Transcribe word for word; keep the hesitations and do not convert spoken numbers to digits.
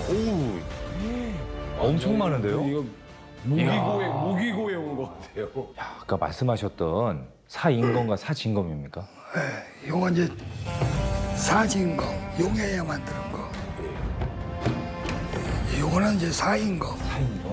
오우. 엄청 많은데요? 이거 무기고에 무기고에 온 것 같아요. 야, 아까 말씀하셨던 사인검과 사진검입니까? 예, 요건 이제 사진검, 용해야 만드는 거. 요거는 이제 사인검. 사인검.